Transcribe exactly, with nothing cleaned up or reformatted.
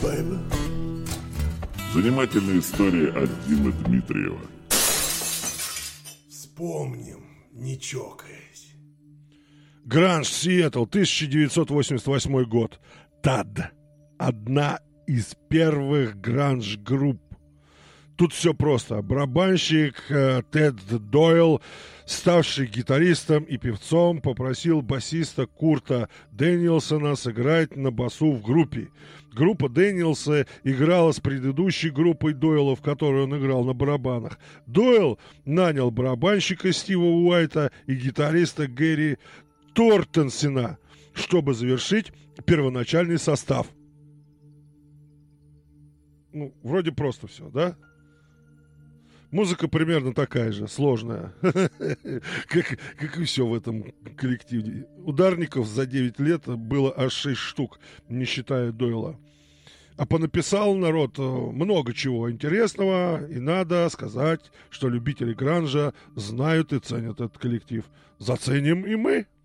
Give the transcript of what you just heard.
baby. Занимательная история от Димы Дмитриева. Вспомним, не чокаясь. Гранж, Сиэтл, тысяча девятьсот восемьдесят восьмой год. ТАД. Одна из первых гранж-групп. Тут все просто. Барабанщик э, Тед Дойл, ставший гитаристом и певцом, попросил басиста Курта Дэниелсона сыграть на басу в группе. Группа Дэниелса играла с предыдущей группой Дойла, в которой он играл на барабанах. Дойл нанял барабанщика Стива Уайта и гитариста Гэри Тортенсена, чтобы завершить первоначальный состав. Ну, вроде просто все, да? Музыка примерно такая же, сложная, как, как и все в этом коллективе. Ударников за девять лет было аж шесть штук, не считая Дойла. А понаписал народ много чего интересного, и надо сказать, что любители гранжа знают и ценят этот коллектив. Заценим и мы.